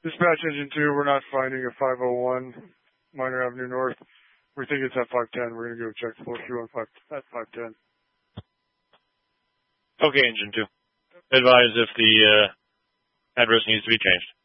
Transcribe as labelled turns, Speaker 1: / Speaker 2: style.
Speaker 1: Dispatch Engine 2, we're not finding a 501 Minor Avenue North. We think it's at 510. We're going to go check the 4Q at 510.
Speaker 2: Okay, Engine 2. Advise if the address needs to be changed.